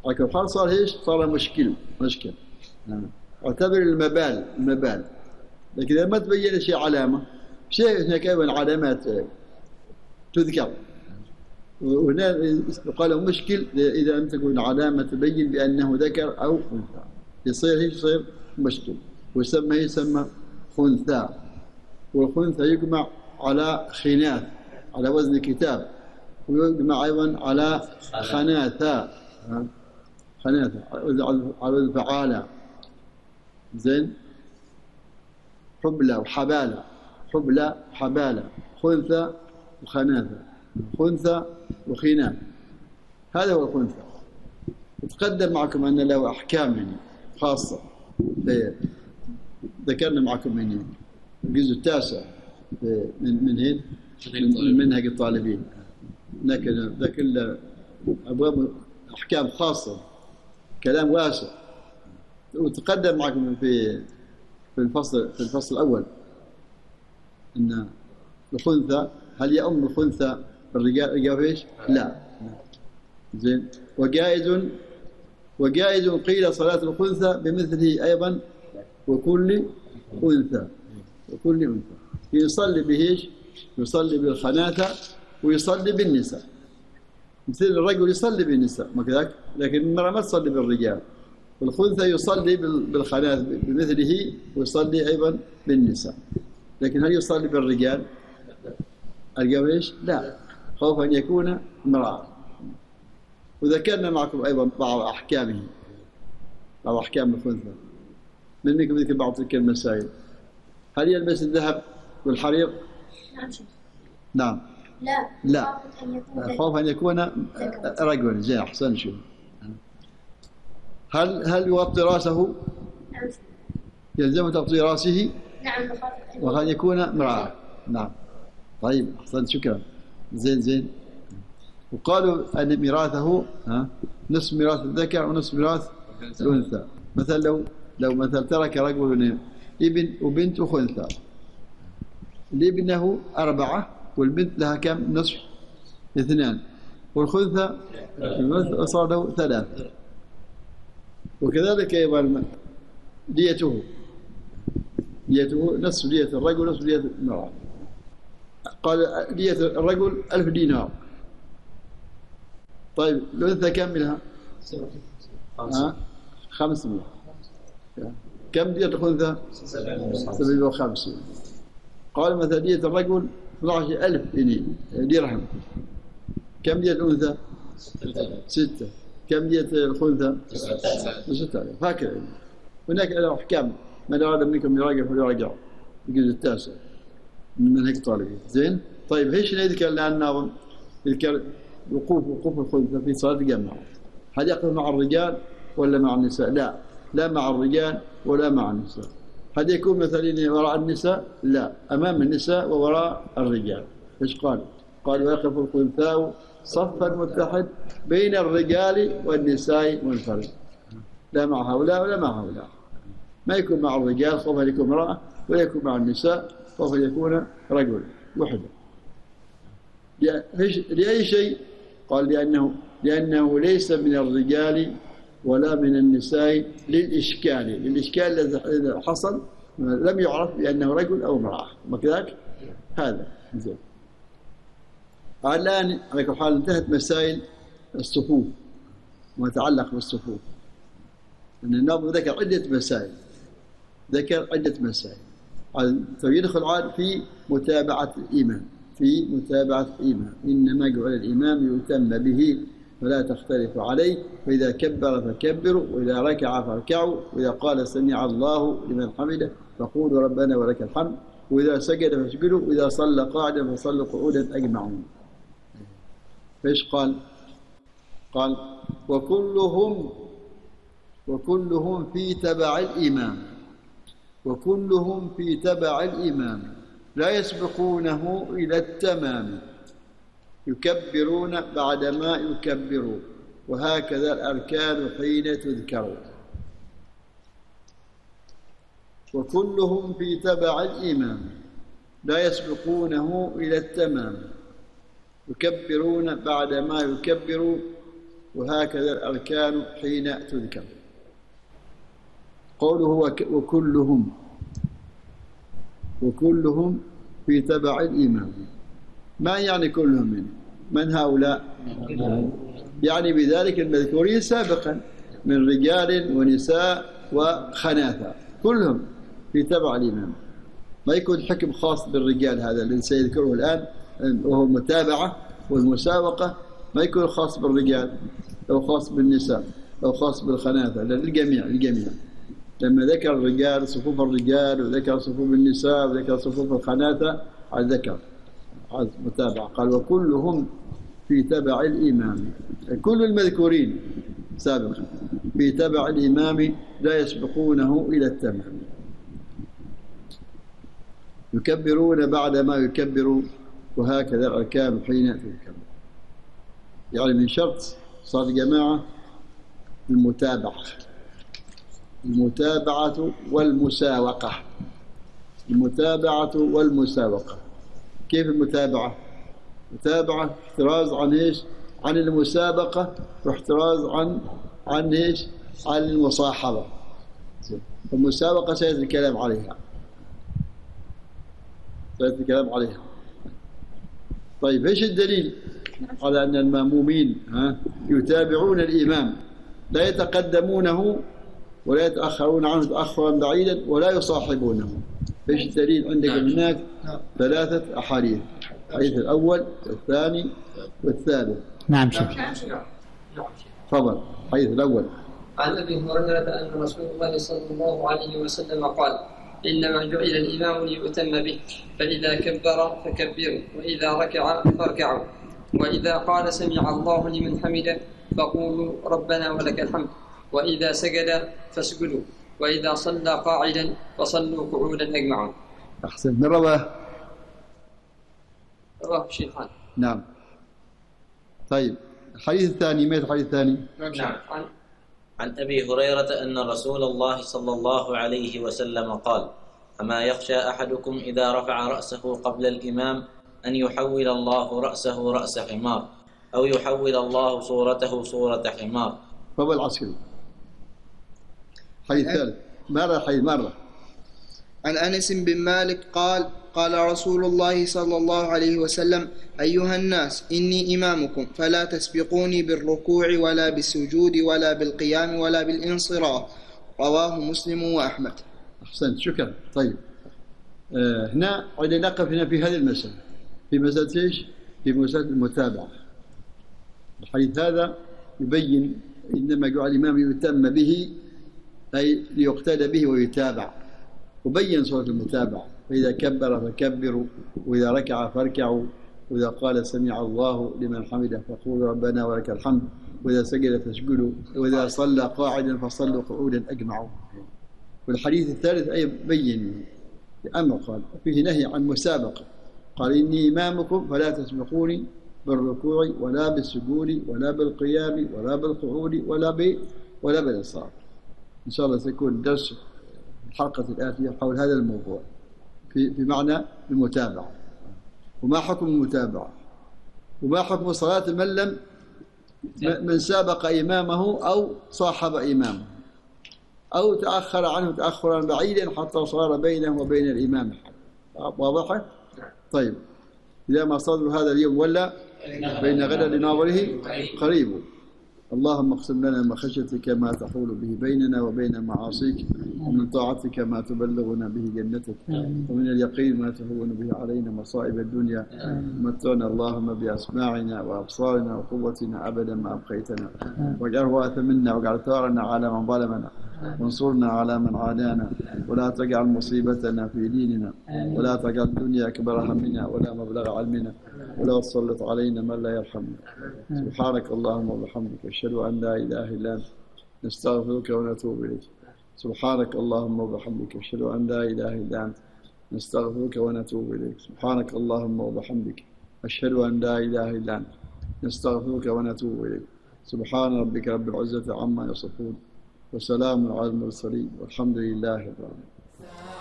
لكن الحال صار ايش؟ صار مشكل. اعتبر المبال. لكن إذا ما تبين شيء علامة، شيء هناك أيضا علامات تذكر، وهنا يقال مشكل إذا لم تكن علامة تبين بأنه ذكر أو أنثى، يصير مشكل، يسمى خنثى. والخنثى يجمع على خناث على وزن كتاب، ويجمع أيضا على خناثة على وزن فعالة. زين، حبلى وحبالة، خنثى وخناثة، خنثى وخناث، هذا هو الخنثى. تقدم معكم أن له أحكام يعني خاصة، ذكرنا معكم من الجزء التاسع من منهج الطالبين، لكن ذكر أبواب أحكام خاصة، كلام واسع. وتقدم معكم في الفصل الأول أن الخنثى هل يؤم الخنثى الرجال؟ الجواب ايش؟ لا. زين، وجائز قيل صلاة الخنثى بمثله أيضا وكل أنثى. يصلي بهيش، يصلي بالخناثة ويصلي بالنساء. مثل الرجل يصلي بالنساء ما كذاك، لكن المرأة ما تصلي بالرجال. والخنثى يصلي بالخناث بمثله ويصلي أيضا بالنساء. لكن هل يصلي بالرجال؟ الجواب ايش؟ لا، خوف أن يكون امرأة. وذكرنا معكم أيضا بعض أحكام الخنثى. منكم ذكر بعض تلك المسائل. هل يلبس الذهب والحرير؟ نعم. لا. خوف أن يكون رجل. زين، أحسن. شو هل يغطي راسه؟ يلزم تغطي راسه؟ نعم. وأن يكون امرأة. نعم. طيب، أحسن، شكرا. زين. وقالوا أن ميراثه نصف ميراث الذكر ونصف ميراث الأنثى. مثلا لو مثلا ترك رجل ابن وبنت وخنثى، لابنه 4 والبنت لها كم؟ نصف 2، والخنثى صار له 3. وكذلك أيضا ديته نصف دية الرجل ونصف دية المرأة. قال دية الرجل 1000 دينار. طيب الأنثى كم منها؟ 500. كم دية الأنثى؟ 750. قال مثلا دية الرجل 12000 درهم. كم دية الأنثى؟ 6. كم دية الخنثى؟ 6000. هكذا. هناك أحكام، من أراد منكم يراجع فليراجع الجزء التاسع من منهج الطالبين. زين. طيب ايش نذكر الآن؟ الناظم يذكر وقوف الخنثى في صلاة الجماعة. هل يقف مع الرجال ولا مع النساء؟ لا مع الرجال ولا مع النساء. هل يكون مثلا وراء النساء؟ لا، أمام النساء ووراء الرجال. ايش قال؟ ويقف الخنثى صفا متحد بين الرجال والنساء منفرد، لا مع هؤلاء ولا مع هؤلاء. ما يكون مع الرجال خوف أن يكون امرأة، ولا يكون مع النساء خوف أن يكون رجل وحده. لأي شيء؟ قال لأنه ليس من الرجال ولا من النساء للإشكال الذي حصل، لم يعرف بأنه رجل أو امرأة، وكذلك هذا. زين. الآن على كل حال انتهت مسائل الصفوف وما يتعلق بالصفوف. أن الناظم ذكر عدة مسائل. يدخل عاد في متابعة الإمام. إنما جعل الإمام يؤتم به فلا تختلف عليه، فإذا كبر فكبروا، وإذا ركع فاركعوا، وإذا قال سمع الله لمن حمده فقولوا ربنا ولك الحمد، وإذا سجد فاسجدوا، وإذا صلى قاعدا فصلوا قعودا أجمعون. فإيش قال؟ وكلهم في تبع الإمام لا يسبقونه إلى التمام، يكبرون بعدما يكبروا، وهكذا الأركان حين تذكر. وكلهم في تبع الإمام لا يسبقونه إلى التمام، يكبرون بعدما يكبروا، وهكذا الأركان حين تذكر. قوله وكلهم في تبع الإمام. ما يعني كلهم من هؤلاء؟ يعني بذلك المذكورين سابقا من رجال ونساء وخناثة، كلهم في تبع الإمام. ما يكون حكم خاص بالرجال هذا الذي سيذكره الآن وهو المتابعة والمسابقة، ما يكون خاص بالرجال أو خاص بالنساء أو خاص بالخناثة، للجميع الجميع. لما ذكر الرجال صفوف الرجال وذكر صفوف النساء وذكر صفوف الخناثة ذكر متابعة، قال وكلهم في تبع الإمام. كل المذكورين سابقا في تبع الإمام لا يسبقونه إلى التمام، يكبرون بعد ما يكبروا، وهكذا الأركان حين تذكر. يعني من شرط صلاة الجماعة المتابعة والمساوقة. المتابعة والمساوقة. كيف المتابعة؟ متابعة احتراز عن ايش؟ عن المسابقة، واحتراز عن ايش؟ عن المصاحبة. المسابقة سيأتي الكلام عليها. طيب ايش الدليل على أن المأمومين يتابعون الإمام، لا يتقدمونه ولا يتأخرون عنه تأخرا بعيدا ولا يصاحبونه؟ ايش الدليل عندك؟ هناك 3 أحاديث، الحديث الأول والثاني والثالث. نعم شيخ. تفضل. الحديث الأول عن أبي هريرة أن رسول الله صلى الله عليه وسلم قال: إنما جعل الإمام ليؤتم به، فإذا كبر فكبروا، وإذا ركع فاركعوا، وإذا قال سمع الله لمن حمده فقولوا ربنا ولك الحمد، وإذا سجد فاسجدوا، وإذا صلى قاعدا فصلوا قعودا أجمعون. أحسن. من رواه؟ رواه الشيخان. نعم. طيب الحديث الثاني، ما الحديث الثاني؟ نعم. عن أبي هريرة أن رسول الله صلى الله عليه وسلم قال: أما يخشى أحدكم إذا رفع رأسه قبل الإمام أن يحول الله رأسه رأس حمار، أو يحول الله صورته صورة حمار. فهو العسكري. حديث ثالث. مرة عن أنس بن مالك قال: قال رسول الله صلى الله عليه وسلم: أيها الناس، إني إمامكم، فلا تسبقوني بالركوع ولا بالسجود ولا بالقيام ولا بالانصراف. رواه مسلم وأحمد. أحسنت، شكرا. طيب هنا عندنا نقف هنا في هذه المسألة، في مسألة إيش؟ في مسألة المتابعة. الحديث هذا يبين إنما جعل الإمام يتم به، أي ليقتدى به ويتابع، وبين صورة المتابعة. فإذا كبر فكبروا، وإذا ركع فاركعوا، وإذا قال سمع الله لمن حمده فقولوا ربنا ولك الحمد، وإذا سجد فاسجدوا، وإذا صلى قاعدا فصلوا قعودا أجمعوا. والحديث الثالث أي بين أمر، قال فيه نهي عن مسابقة، قال إني إمامكم فلا تسبقوني بالركوع ولا بالسجود ولا بالقيام ولا بالقعود ولا بالانصراف. إن شاء الله سيكون درس الحلقة الآتية حول هذا الموضوع في معنى المتابعة، وما حكم المتابعة، وما حكم صلاة من سابق إمامه أو صاحب إمامه أو تأخر عنه تأخرا بعيدا حتى صار بينه وبين الإمام. واضح؟ طيب إذا ما صدر هذا اليوم ولا بين غدا لناظره قريب. اللهم اقسم لنا من خشيتك ما تحول به بيننا وبين معاصيك، ومن طاعتك ما تبلغنا به جنتك، ومن اليقين ما تهون به علينا مصائب الدنيا. متعنا اللهم بأسماعنا وأبصارنا وقوتنا أبدا ما أبقيتنا، واجعله وارثا منا، واجعل ثارنا على من ظلمنا، وانصرنا على من عادانا، ولا تجعل مصيبتنا في ديننا، ولا تجعل الدنيا أكبر همنا ولا مبلغ علمنا، ولا تسلط علينا من لا يرحمنا. سبحانك اللهم وبحمدك، أشهد أن لا إله إلا أنت، نستغفرك ونتوب إليك. سبحانك اللهم وبحمدك، أشهد أن لا إله إلا أنت، نستغفرك ونتوب إليك. سبحانك اللهم وبحمدك، أشهد أن لا إله إلا أنت، نستغفرك ونتوب إليك. سبحان ربك رب العزة عما يصفون، وسلام على المرسلين، والحمد لله رب العالمين.